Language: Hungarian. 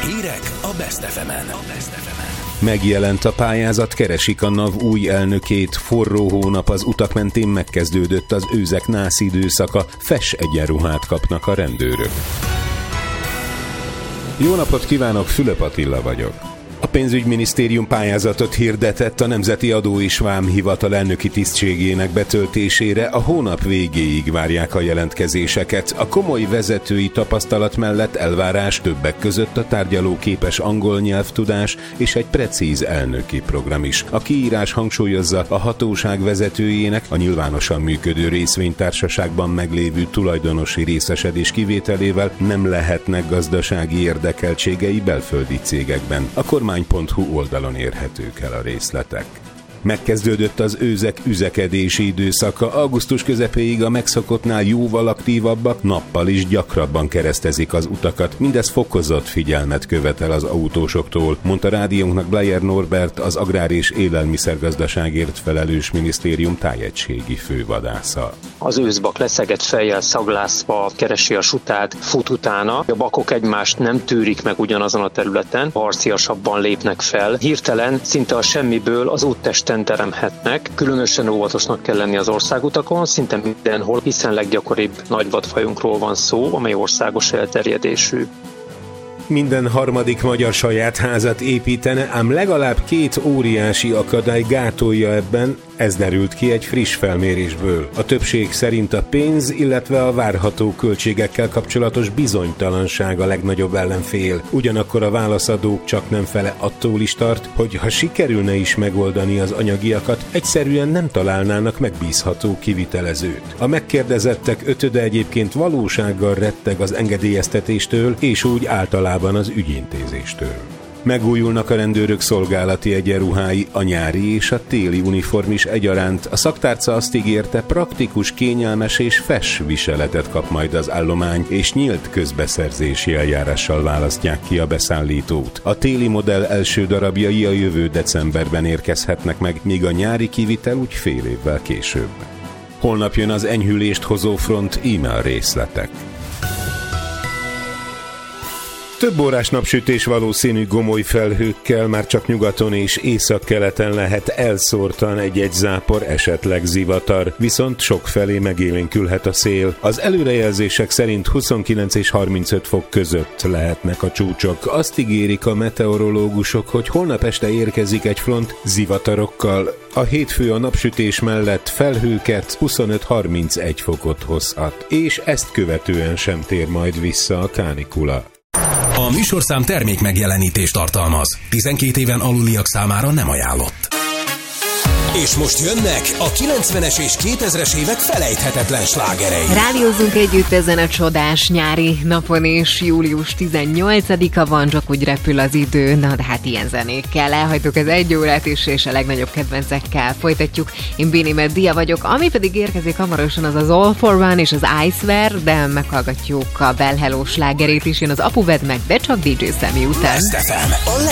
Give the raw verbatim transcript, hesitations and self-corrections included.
Hírek a Best ef emen. Megjelent a pályázat, keresik a NAV új elnökét, forró hónap, az utak mentén megkezdődött az őzek-nász időszaka, fes egyenruhát kapnak a rendőrök. Jó napot kívánok, Fülöp Attila vagyok. A pénzügyminisztérium pályázatot hirdetett a Nemzeti Adó és Vámhivatal elnöki tisztségének betöltésére, a hónap végéig várják a jelentkezéseket. A komoly vezetői tapasztalat mellett elvárás többek között a tárgyalóképes angol nyelvtudás és egy precíz elnöki program is. A kiírás hangsúlyozza, a hatóság vezetőjének a nyilvánosan működő részvénytársaságban meglévő tulajdonosi részesedés kivételével nem lehetnek gazdasági érdekeltségei belföldi cégekben. A kormány pont hu oldalon érhetők el a részletek. Megkezdődött az őzek üzekedési időszaka, augusztus közepéig a megszokottnál jóval aktívabbak, nappal is gyakrabban keresztezik az utakat, mindez fokozott figyelmet követel az autósoktól, mondta rádiónknak Blayer Norbert, az Agrár- és Élelmiszergazdaságért felelős minisztérium tájegységi fővadásza. Az őszbak leszegett fejjel szaglászva keresi a sutát, fut utána, a bakok egymást nem tűrik meg ugyanazon a területen, harciasabban lépnek fel, hirtelen, szinte a semmiből az úttesten teremhetnek. Különösen óvatosnak kell lenni az országutakon, szinte mindenhol, hiszen leggyakoribb nagyvadfajunkról van szó, amely országos elterjedésű. Minden harmadik magyar saját házat építene, ám legalább két óriási akadály gátolja ebben, ez derült ki egy friss felmérésből. A többség szerint a pénz, illetve a várható költségekkel kapcsolatos bizonytalanság a legnagyobb ellenfél. Ugyanakkor a válaszadók csak nem fele attól is tart, hogy ha sikerülne is megoldani az anyagiakat, egyszerűen nem találnának megbízható kivitelezőt. A megkérdezettek ötöde egyébként valósággal retteg az engedélyeztetéstől, és úgy általában az ügyintézéstől. Megújulnak a rendőrök szolgálati egyenruhái, a nyári és a téli uniform is egyaránt. A szaktárca azt ígérte, praktikus, kényelmes és fes viseletet kap majd az állomány, és nyílt közbeszerzési eljárással választják ki a beszállítót. A téli modell első darabjai a jövő decemberben érkezhetnek meg, míg a nyári kivitel úgy fél évvel később. Holnap jön az enyhülést hozó front, íme a részletek. Több órás napsütés valószínű gomoly felhőkkel, már csak nyugaton és északkeleten lehet elszórtan egy-egy zápor, esetleg zivatar, viszont sokfelé megélénkülhet a szél. Az előrejelzések szerint huszonkilenc és harmincöt fok között lehetnek a csúcsok. Azt ígérik a meteorológusok, hogy holnap este érkezik egy front zivatarokkal. A hétfő a napsütés mellett felhőket huszonöt-harmincegy fokot hozhat, és ezt követően sem tér majd vissza a kánikula. A műsorszám termék megjelenítést tartalmaz. tizenkét éven aluliak számára nem ajánlott. És most jönnek a kilencvenes és kétezres évek felejthetetlen slágerei. Rádiózunk együtt ezen a csodás nyári napon, és július tizennyolcadika van, csak úgy repül az idő, na de hát ilyen zenékkel elhagytuk az egy órát is, és a legnagyobb kedvencekkel folytatjuk. Én Bini Meddia vagyok, ami pedig érkezik hamarosan, az az All for One és az Icewear, de meghallgatjuk a Bell Hello slágerét is, jön az Apu Vedd meg, de csak dé dzsé Sammy után. Best ef em.